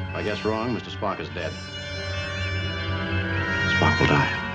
If I guess wrong, Mr. Spock is dead. Spock will die.